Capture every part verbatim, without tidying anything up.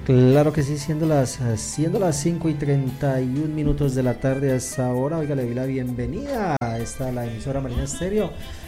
Claro que sí, siendo las, siendo las cinco y treinta y un minutos de la tarde a esta hora, oiga, le doy la bienvenida a esta, la emisora Marina Estéreo,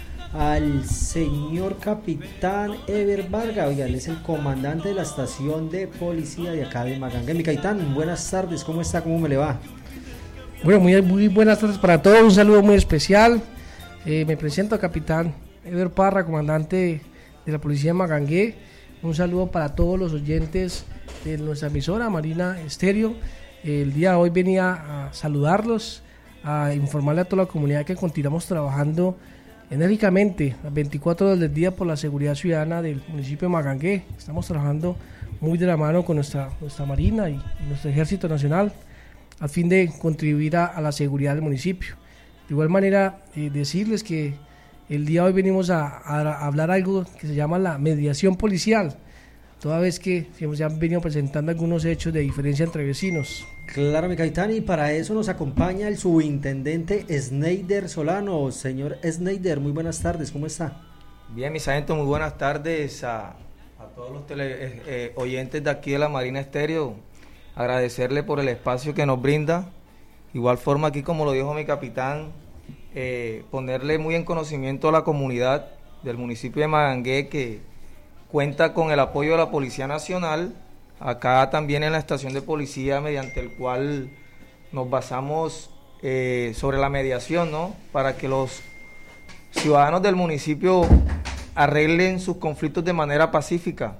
al señor capitán Ever Vargas. Oiga, él es el comandante de la estación de policía de acá de Magangué. Mi capitán, buenas tardes, ¿cómo está? ¿Cómo me le va? Bueno, muy, muy buenas tardes para todos, un saludo muy especial. Eh, me presento, capitán Ever Parra, comandante de la policía de Magangué. Un saludo para todos los oyentes de nuestra emisora Marina Estéreo. El día de hoy venía a saludarlos, a informarle a toda la comunidad que continuamos trabajando enérgicamente las veinticuatro horas del día por la seguridad ciudadana del municipio de Magangué. Estamos trabajando muy de la mano con nuestra, nuestra Marina y, y nuestro Ejército Nacional a fin de contribuir a, a la seguridad del municipio. De igual manera, eh, decirles que el día de hoy venimos a, a, a hablar algo que se llama la mediación policial, toda vez que ya han venido presentando algunos hechos de diferencia entre vecinos. Claro, mi capitán, y para eso nos acompaña el subintendente Sneider Solano. Señor Sneider, muy buenas tardes, ¿cómo está? Bien, mi sargento, muy buenas tardes a, a todos los tele, eh, eh, oyentes de aquí de la Marina Estéreo. Agradecerle por el espacio que nos brinda. Igual forma aquí, como lo dijo mi capitán, eh, ponerle muy en conocimiento a la comunidad del municipio de Magangué que cuenta con el apoyo de la Policía Nacional, acá también en la estación de policía, mediante el cual nos basamos eh, sobre la mediación, ¿no? Para que los ciudadanos del municipio arreglen sus conflictos de manera pacífica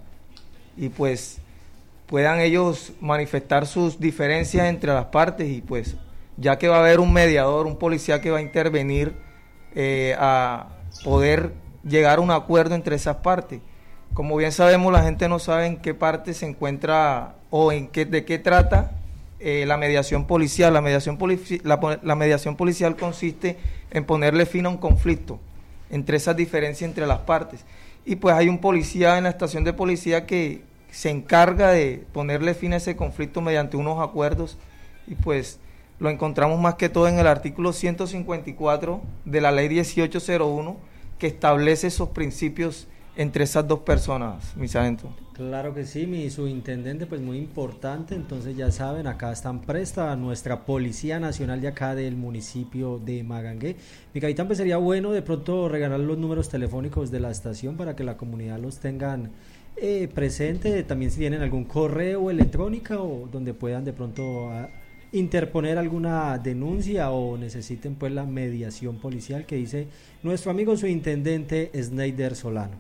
y pues puedan ellos manifestar sus diferencias entre las partes, y pues ya que va a haber un mediador, un policía que va a intervenir eh, a poder llegar a un acuerdo entre esas partes. Como bien sabemos, la gente no sabe en qué parte se encuentra o en qué, de qué trata eh, la mediación policial. La mediación, polici- la, la mediación policial consiste en ponerle fin a un conflicto entre esas diferencias entre las partes. Y pues hay un policía en la estación de policía que se encarga de ponerle fin a ese conflicto mediante unos acuerdos, y pues lo encontramos más que todo en el artículo ciento cincuenta y cuatro de la ley dieciocho cero uno, que establece esos principios entre esas dos personas, mi sargento. Claro que sí, mi subintendente, pues muy importante. Entonces ya saben, acá están presta nuestra Policía Nacional de acá del municipio de Magangué. Mi capitán, pues sería bueno de pronto regalar los números telefónicos de la estación para que la comunidad los tengan eh, presente, también si tienen algún correo electrónico o donde puedan de pronto a, interponer alguna denuncia o necesiten pues la mediación policial que dice nuestro amigo subintendente Sneider Solano.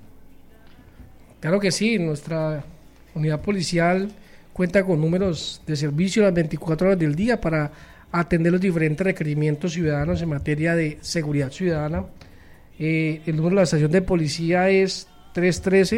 Claro que sí, nuestra unidad policial cuenta con números de servicio las veinticuatro horas del día para atender los diferentes requerimientos ciudadanos en materia de seguridad ciudadana. Eh, el número de la estación de policía es tres uno tres,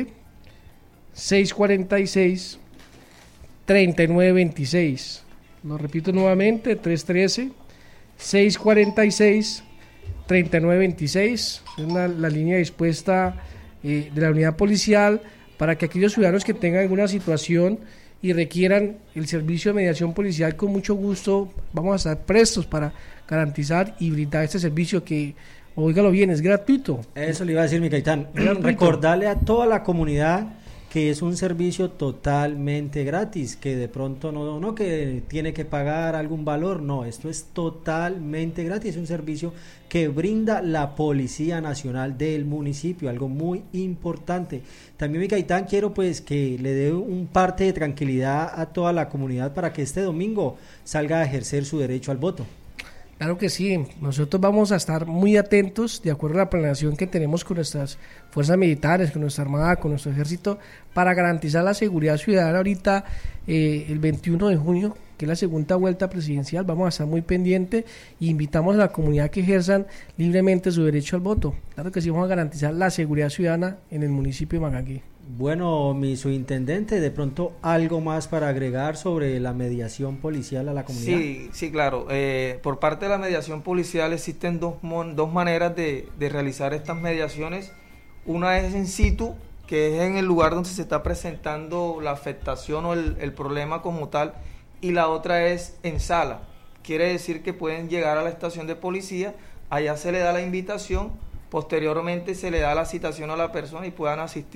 seis cuatro seis, tres nueve dos seis. Lo repito nuevamente, tres uno tres, seis cuatro seis, tres nueve dos seis. Es una, la línea dispuesta eh, de la unidad policial para que aquellos ciudadanos que tengan alguna situación y requieran el servicio de mediación policial, con mucho gusto vamos a estar prestos para garantizar y brindar este servicio que, óigalo bien, es gratuito. Eso le iba a decir, mi capitán. Recordarle a toda la comunidad que es un servicio totalmente gratis, que de pronto no, no que tiene que pagar algún valor, no, esto es totalmente gratis, es un servicio que brinda la Policía Nacional del municipio, algo muy importante. También, mi capitán, quiero pues que le dé un parte de tranquilidad a toda la comunidad para que este domingo salga a ejercer su derecho al voto. Claro que sí, nosotros vamos a estar muy atentos de acuerdo a la planeación que tenemos con nuestras fuerzas militares, con nuestra armada, con nuestro ejército, para garantizar la seguridad ciudadana ahorita eh, el veintiuno de junio, que es la segunda vuelta presidencial. Vamos a estar muy pendientes e invitamos a la comunidad que ejerzan libremente su derecho al voto. Claro que sí, vamos a garantizar la seguridad ciudadana en el municipio de Magangué. Bueno, mi subintendente, de pronto algo más para agregar sobre la mediación policial a la comunidad. Sí, sí, claro. Eh, por parte de la mediación policial existen dos, mon, dos maneras de, de realizar estas mediaciones. Una es en situ, que es en el lugar donde se está presentando la afectación o el, el problema como tal, y la otra es en sala. Quiere decir que pueden llegar a la estación de policía, allá se le da la invitación, posteriormente se le da la citación a la persona y puedan asistir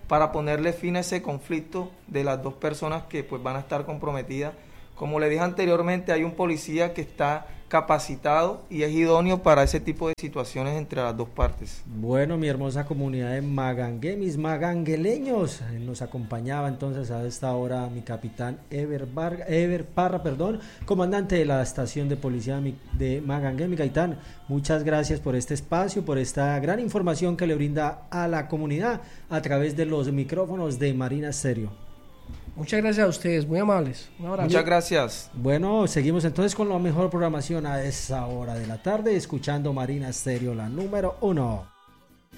para ponerle fin a ese conflicto de las dos personas que pues van a estar comprometidas. Como le dije anteriormente, hay un policía que está capacitado y es idóneo para ese tipo de situaciones entre las dos partes. Bueno, mi hermosa comunidad de Magangué, mis magangueleños, nos acompañaba entonces a esta hora mi capitán Ever, Varga, Ever Parra, perdón, comandante de la estación de policía de Magangué. Mi capitán, muchas gracias por este espacio, por esta gran información que le brinda a la comunidad a través de los micrófonos de Marina Estéreo. Muchas gracias a ustedes, muy amables. Un abrazo. Muchas gracias. Bueno, seguimos entonces con la mejor programación a esa hora de la tarde, escuchando Marina Estéreo, la número uno.